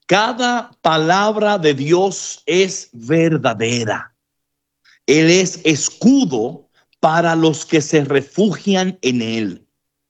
Cada palabra de Dios es verdadera. Él es escudo para los que se refugian en él.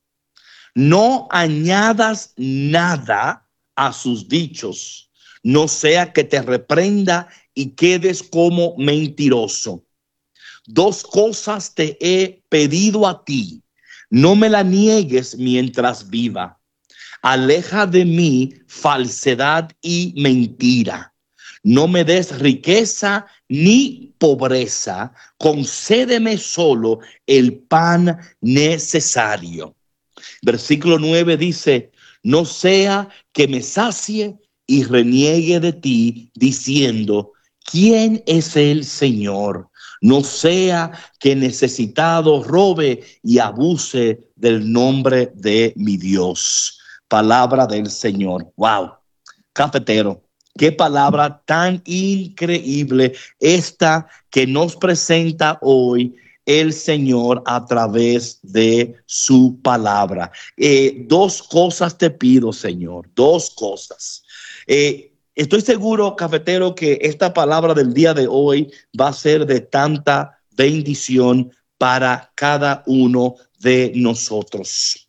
No añadas nada a sus dichos, no sea que te reprenda y quedes como mentiroso. Dos cosas te he pedido a ti, no me la niegues mientras viva. Aleja de mí falsedad y mentira. No me des riqueza ni pobreza, concédeme solo el pan necesario. Versículo 9 dice, no sea que me sacie y reniegue de ti diciendo, ¿quién es el Señor? No sea que necesitado robe y abuse del nombre de mi Dios. Palabra del Señor. Wow, cafetero. Qué palabra tan increíble esta que nos presenta hoy el Señor a través de su palabra. Dos cosas te pido, Señor, dos cosas. Estoy seguro, cafetero, que esta palabra del día de hoy va a ser de tanta bendición para cada uno de nosotros.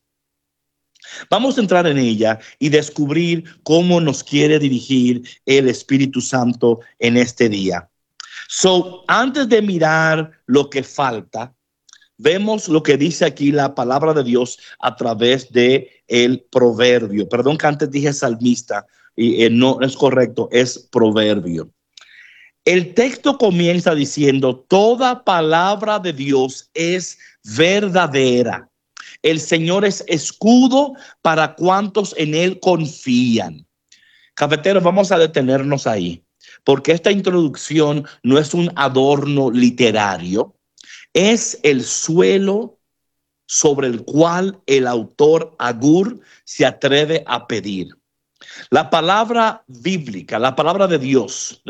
Vamos a entrar en ella y descubrir cómo nos quiere dirigir el Espíritu Santo en este día. Antes de mirar lo que falta, vemos lo que dice aquí la palabra de Dios a través de el proverbio. Perdón que antes dije salmista y no es correcto, es proverbio. El texto comienza diciendo, toda palabra de Dios es verdadera. El Señor es escudo para cuantos en él confían. Cafeteros, vamos a detenernos ahí, porque esta introducción no es un adorno literario, es el suelo sobre el cual el autor Agur se atreve a pedir. La palabra bíblica, la palabra de Dios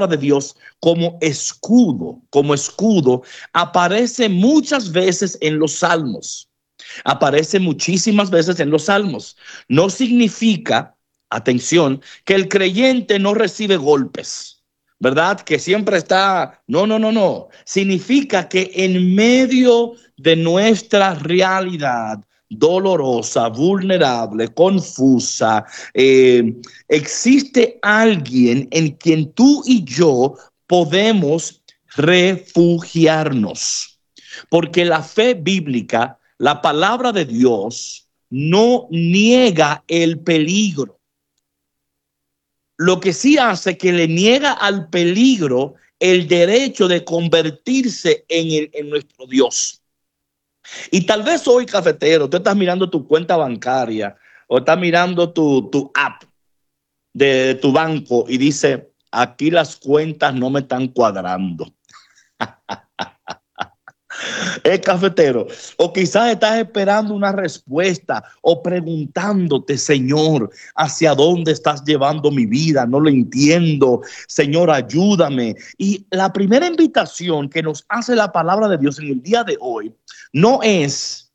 como escudo, aparece muchas veces en los salmos. Aparece muchísimas veces en los salmos. No significa, atención, que el creyente no recibe golpes, ¿verdad? Que siempre está, no. Significa que en medio de nuestra realidad dolorosa, vulnerable, confusa, existe alguien en quien tú y yo podemos refugiarnos. Porque la fe bíblica, la palabra de Dios, no niega el peligro. Lo que sí hace que le niega al peligro el derecho de convertirse en nuestro Dios. Y tal vez hoy, cafetero, tú estás mirando tu cuenta bancaria o estás mirando tu app de tu banco y dice, aquí las cuentas no me están cuadrando. Cafetero, o quizás estás esperando una respuesta o preguntándote, Señor, ¿hacia dónde estás llevando mi vida? No lo entiendo, Señor, ayúdame. Y la primera invitación que nos hace la palabra de Dios en el día de hoy no es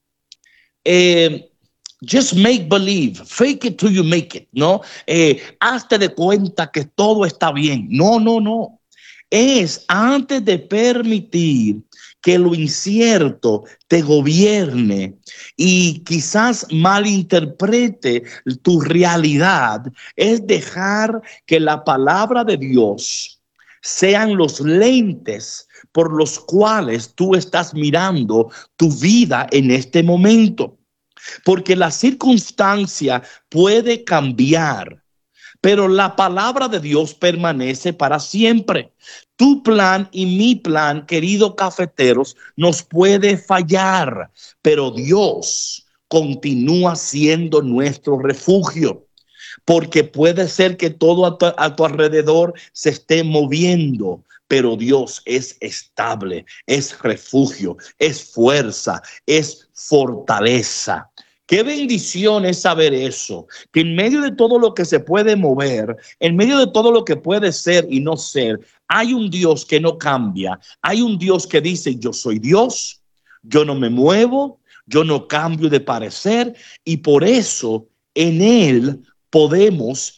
just make believe, fake it till you make it, ¿no? Hazte de cuenta que todo está bien. No. Es antes de permitir que lo incierto te gobierne y quizás malinterprete tu realidad, es dejar que la palabra de Dios sean los lentes por los cuales tú estás mirando tu vida en este momento. Porque la circunstancia puede cambiar, pero la palabra de Dios permanece para siempre. Tu plan y mi plan, queridos cafeteros, nos puede fallar, pero Dios continúa siendo nuestro refugio. Porque puede ser que todo a tu alrededor se esté moviendo, pero Dios es estable, es refugio, es fuerza, es fortaleza. Qué bendición es saber eso, que en medio de todo lo que se puede mover, en medio de todo lo que puede ser y no ser, hay un Dios que no cambia. Hay un Dios que dice, yo soy Dios, yo no me muevo, yo no cambio de parecer, y por eso en Él podemos